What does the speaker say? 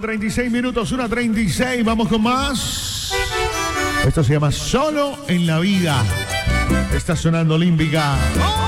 36 minutos, 1:36. Vamos con más. Esto se llama Solo en la Vida. Está sonando Olímpica. ¡Oh!